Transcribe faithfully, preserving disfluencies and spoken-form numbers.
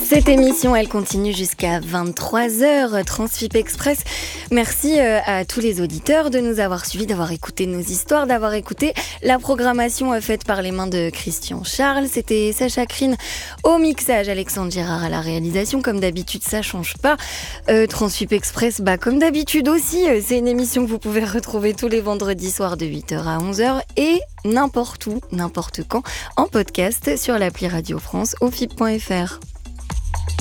Cette émission, elle continue jusqu'à vingt-trois heures, Transfip Express. Merci à tous les auditeurs de nous avoir suivis, d'avoir écouté nos histoires, d'avoir écouté la programmation faite par les mains de Christian Charles. C'était Sacha Krine au mixage, Alexandre Girard à la réalisation. Comme d'habitude, ça change pas. Euh, Transfip Express, bah, comme d'habitude aussi, c'est une émission que vous pouvez retrouver tous les vendredis soirs de huit heures à onze heures et n'importe où, n'importe quand, en podcast sur l'appli Radio France au F I P point F R.